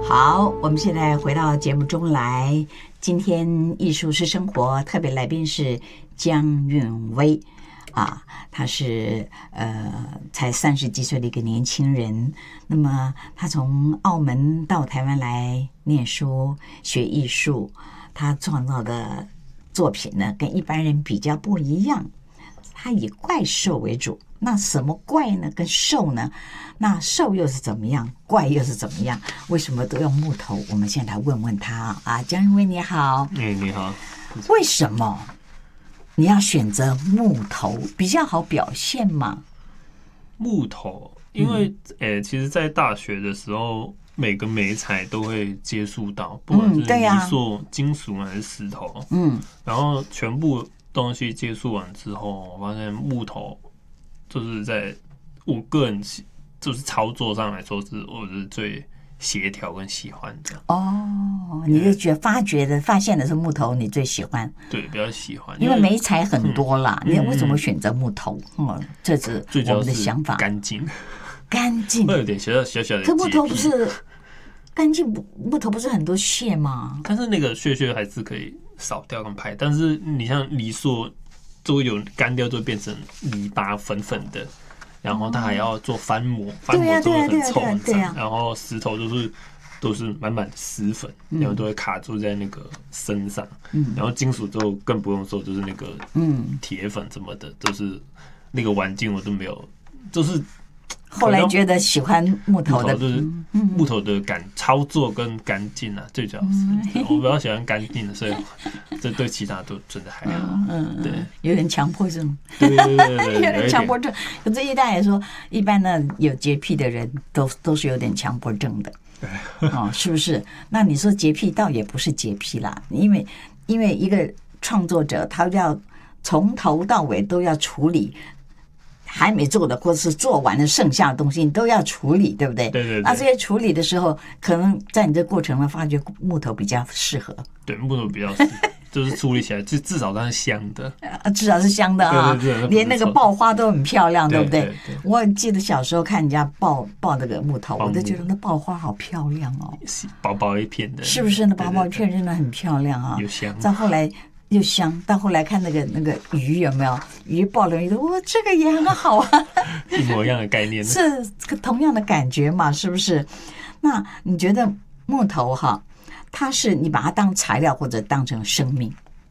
好，我们现在回到节目中来。今天艺术是生活，特别来宾是江韵薇啊，他是才30几岁的一个年轻人。那么他从澳门到台湾来念书学艺术，他创造的作品呢跟一般人比较不一样，他以怪兽为主。那什么怪呢？跟兽呢？那兽又是怎么样？怪又是怎么样？为什么都用木头？我们现在来问问他啊，江韵薇你好。 你好。 为什么你要选择木头？比较好表现嘛？ 木头，因为其实，在大学的时候，每个媒材都会接触到，不管是泥塑、金属还是石头，然后全部东西接触完之后，我发现木头就是在我个人就是操作上来说，是我是最协调跟喜欢的。 哦，你是发现的是木头，你最喜欢？ 对，比较喜欢， 因为媒材很多啦。你为什么选择木头？这是我们的想法。 干净， 干净， 会有点小小的。 可木头不是干净，木头不是很多屑吗？ 但是那个屑还是可以扫掉跟拍。但是你像泥塑，就会有干掉，就会变成泥巴粉粉的。然后它还要做翻模，翻模做的很臭很脏。然后石头都是满满的石粉，然后都会卡住在那个身上。然后金属就更不用说，就是那个铁粉什么的，就是那个环境我都没有，就是后来觉得喜欢木头的， 就是木头的操作跟干净啊，最主要是我比较喜欢干净的，所以这对其他都真的还好。对， 有点强迫症， 对， 有点强迫症。可是一般来说，一般呢有洁癖的人都是有点强迫症的，是不是？那你说洁癖倒也不是洁癖啦，因为一个创作者他要从头到尾都要处理。还没做的，或者是做完了剩下的东西，你都要处理，对不对？ 对。 那这些处理的时候，可能在你这过程中发觉木头比较适合。 对，木头比较适合，就是处理起来至少它是香的。 至少是香的啊！ 对， 连那个爆花都很漂亮，对不对？ 对。 我记得小时候看人家爆那个木头，我都觉得那爆花好漂亮哦， 薄薄一片的， 是不是？那薄薄一片真的很漂亮啊！ 有香。 再后来。又香，到后来看那个鱼有没有？鱼爆了鱼的，哇，这个也很好啊， 一模一样的概念， 是同样的感觉嘛？是不是？那你觉得木头哈，它是你把它当材料或者当成生命？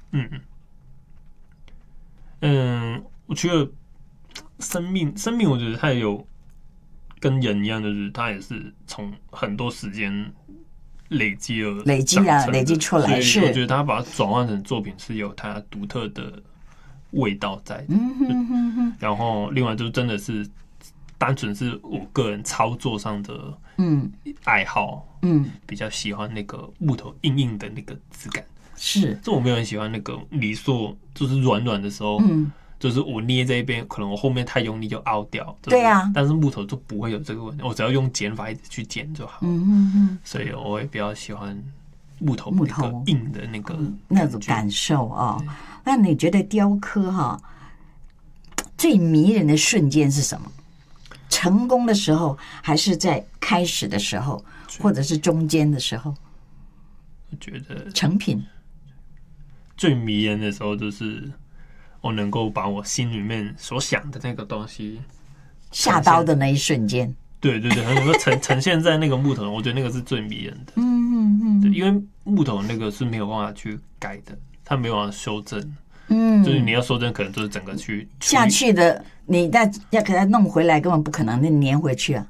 我觉得生命，我觉得它有跟人一样，就是它也是从很多时间。累积出来， 所以我觉得他把它转换成作品是有它独特的味道在的。然后另外就真的是单纯是我个人操作上的爱好，比较喜欢那个木头硬硬的那个质感。 是， 这我没有很喜欢那个泥塑，就是软软的时候。就是我捏这一边，可能我后面太用力就凹掉。 对啊， 但是木头就不会有这个问题，我只要用剪法一直去剪就好。所以我也比较喜欢木头硬的那种感受啊。那你觉得雕刻哈最迷人的瞬间是什么？成功的时候，还是在开始的时候，或者是中间的时候？ 我觉得成品最迷人的时候就是我能够把我心里面所想的那个东西下刀的那一瞬间， 对，能够呈现在那个木头，我觉得那个是最迷人的。对，因为木头那个是没有办法去改的，它没有办法修正。就是你要修正，可能就是整个去下去的，你要给它弄回来，根本不可能，那粘回去啊。